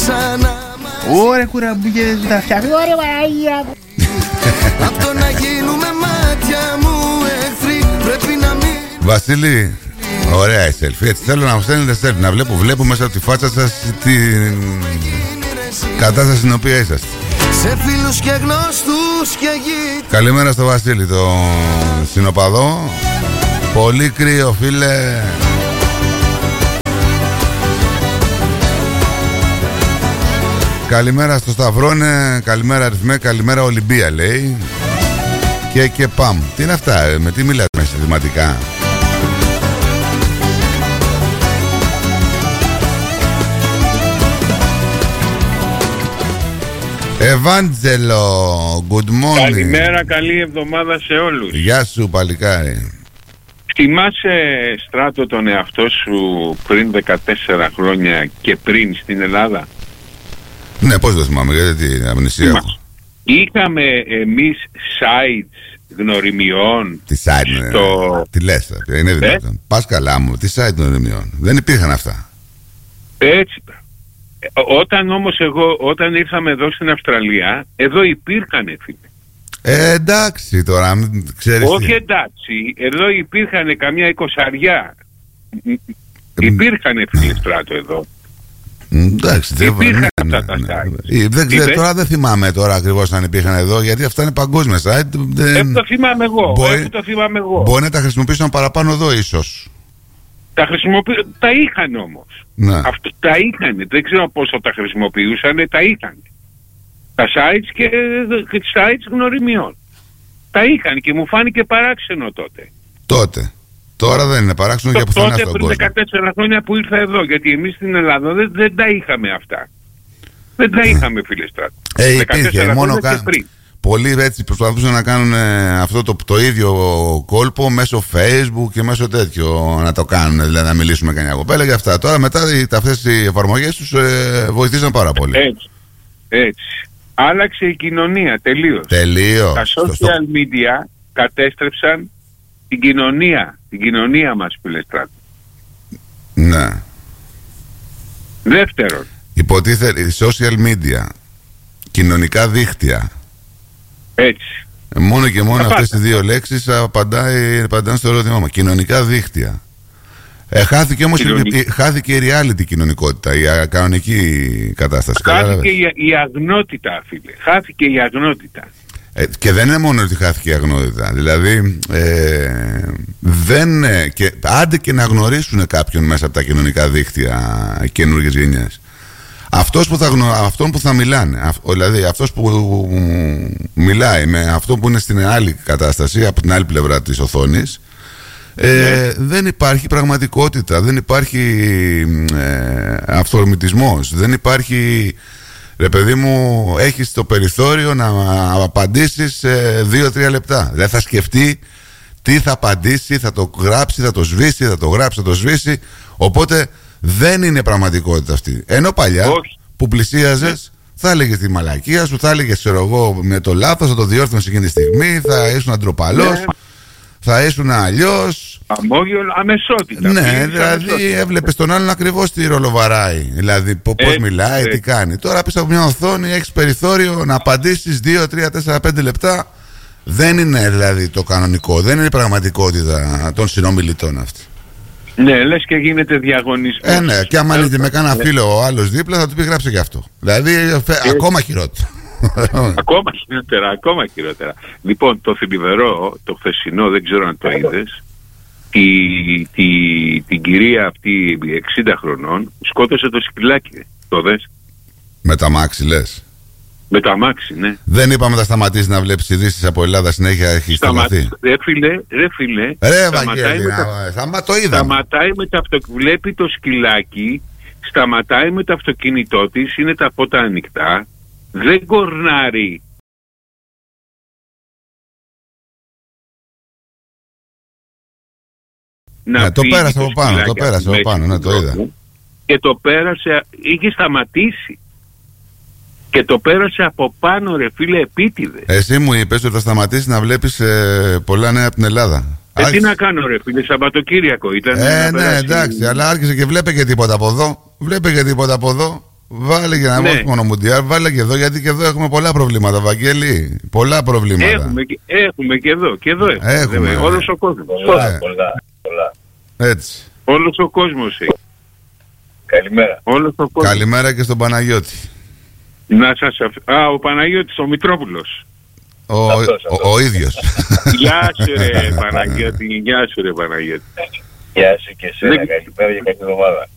Ωρε κουραμπούκες τα φτιάχνει. Ωρε Παναγία μου. Απ' το να γίνουμε μάτια μου εχθροί πρέπει να μην. Βασίλη, ωραία η selfie. Έτσι θέλω να μου στέλνετε selfie. Να βλέπω μέσα από τη φάτσα σας την κατάσταση στην οποία είσαστε. Σε φίλους και γνωστούς και γη. Καλημέρα στο Βασίλη, το συνοπαδό. Πολύ κρύο φίλε. Καλημέρα στο Σταυρόνε, καλημέρα Αριθμέ, καλημέρα Ολυμπία λέει. Και παμ. Τι είναι αυτά, με τι μιλάτε συνθηματικά? Ευάντζελο, good morning. Καλημέρα, καλή εβδομάδα σε όλους. Γεια σου παλικάρι. Θυμάσαι Στράτο τον εαυτό σου πριν 14 χρόνια και πριν στην Ελλάδα? Ναι, πώς το θυμάμαι, γιατί την αμνησία έχω. Είχαμε εμείς sites γνωριμιών. Τι site, τι λες, είναι δυνατόν? Πας καλά μου, τι site γνωριμιών? Δεν υπήρχαν αυτά. Έτσι. Όταν ήρθαμε εδώ στην Αυστραλία, εδώ υπήρχαν φίλε. Εντάξει τώρα, ξέρεις. Όχι εντάξει, εδώ υπήρχαν καμιά 20. Υπήρχαν φίλε Στράτο εδώ. Εντάξει, δεν ξέρω, τώρα δεν θυμάμαι τώρα ακριβώς αν υπήρχαν εδώ, γιατί αυτά είναι παγκόσμια site. Το θυμάμαι εγώ. Μπορεί να τα χρησιμοποιήσουν παραπάνω εδώ ίσως. Τα είχαν όμως. Ναι. Τα είχαν. Δεν ξέρω πόσο τα χρησιμοποιούσαν, τα είχαν. Τα sites και sites γνωριμιών. Τα είχαν και μου φάνηκε παράξενο τότε. Τώρα δεν είναι παράξενο για πουθενά στον κόσμο. Τότε πριν 14 χρόνια που ήρθα εδώ, γιατί εμείς στην Ελλάδα δεν τα είχαμε αυτά. Δεν τα είχαμε φίλε Στράτο. Υπήρχε μόνο πολλοί έτσι προσπαθούσαν να κάνουν αυτό το ίδιο κόλπο μέσω Facebook και μέσω τέτοιο να το κάνουν, δηλαδή να μιλήσουμε κανένα κοπέλα και αυτά. Τώρα μετά αυτές οι εφαρμογές τους βοηθήσαν πάρα πολύ. Έτσι. Άλλαξε η κοινωνία τελείως. Τα social media κατέστρεψαν την κοινωνία μας φίλε Στράτο. Ναι. Δεύτερον, υποτίθεται social media, κοινωνικά δίκτυα. Έτσι. Μόνο και μόνο αυτές οι δύο λέξεις απαντάνε στο ερώτημά. Κοινωνικά δίκτυα. Χάθηκε όμως χάθηκε η reality κοινωνικότητα, η κανονική κατάσταση. Χάθηκε η αγνότητα φίλε. Χάθηκε η αγνότητα. Και δεν είναι μόνο ότι χάθηκε η αγνότητα. Δηλαδή άντε και να γνωρίσουν κάποιον μέσα από τα κοινωνικά δίκτυα καινούργιες γενιές. Αυτόν που θα μιλάνε, δηλαδή αυτός που μιλάει με αυτό που είναι στην άλλη κατάσταση, από την άλλη πλευρά της οθόνης, δεν υπάρχει πραγματικότητα, δεν υπάρχει αυθορμητισμός, δεν υπάρχει, ρε παιδί μου, έχεις το περιθώριο να απαντήσεις σε 2-3 λεπτά. Δηλαδή θα σκεφτεί τι θα απαντήσει, θα το γράψει, θα το σβήσει, θα το γράψει, θα το σβήσει. Οπότε δεν είναι πραγματικότητα αυτή. Ενώ παλιά που πλησίαζες, θα έλεγες τη μαλακία σου, θα έλεγες ξέρω εγώ με το λάθος, θα το διόρθωνες εκείνη τη στιγμή, θα ήσουν αντροπαλός, θα ήσουν αλλιώς. Αμεσότητα. Ναι, δηλαδή έβλεπες τον άλλον ακριβώς τι ρολοβαράει. Δηλαδή πώς μιλάει, τι κάνει. Τώρα πίσω από μια οθόνη έχεις περιθώριο να απαντήσεις 2, 3, 4, 5 λεπτά. Δεν είναι δηλαδή το κανονικό, δεν είναι η πραγματικότητα των συνομιλητών αυτή. Ναι, λες και γίνεται διαγωνισμός. Ναι, και άμα είναι με κάνα φίλο ο άλλος δίπλα θα του πει γράψε και αυτό. Δηλαδή ακόμα χειρότερα. Ακόμα χειρότερα. Λοιπόν, το θλιβερό, το χθεσινό, δεν ξέρω αν το είδες, την κυρία αυτή 60 χρονών σκότωσε το σκυλάκι. Το δες? Με τα μάξι λες? Με το αμάξι, ναι. Δεν είπαμε θα σταματήσει να βλέπεις ειδήσεις από Ελλάδα συνέχεια, έχει σταματήσει. Ρε φίλε. Ρε Βαγγέλη, το είδαμε. Βλέπει το σκυλάκι, σταματάει με το αυτοκίνητό της, είναι τα πότα ανοιχτά, δεν κορνάρει. Ναι, το πέρασε από πάνω, ναι, το είδα. Και το πέρασε, είχε σταματήσει. Και το πέρασε από πάνω ρε φίλε επίτηδες. Εσύ μου είπες ότι θα σταματήσεις να βλέπεις πολλά νέα από την Ελλάδα. Τι να κάνω ρε φίλε, Σαββατοκύριακο ήταν. Ναι, εντάξει, αλλά άρχισε και βλέπε και τίποτα από εδώ. Βάλε και να μην μόνο Μουντιάλ, βάλε και εδώ, γιατί και εδώ έχουμε πολλά προβλήματα, Βαγγέλη. Πολλά προβλήματα. Έχουμε και εδώ. Έχουμε. Όλος ο κόσμος. Πολλά. Έτσι. Όλος ο κόσμος έχει. Καλημέρα. Όλος ο κόσμος. Καλημέρα και στον Παναγιώτη. Να σας ο Παναγιώτης, ο Μητρόπουλος. Ο ίδιος. Γεια σου ρε Παναγιώτη. Γεια σου και εσένα. Καλημέρα και καλή εβδομάδα.